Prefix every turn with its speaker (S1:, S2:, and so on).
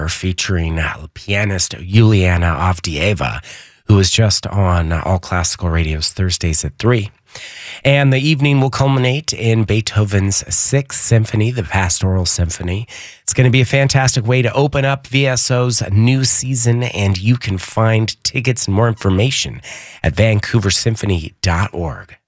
S1: Hour featuring pianist Juliana Avdieva, who was just on All Classical Radio's Thursdays at 3. And the evening will culminate in Beethoven's Sixth Symphony, the Pastoral Symphony. It's going to be a fantastic way to open up VSO's new season, and you can find tickets and more information at vancouversymphony.org.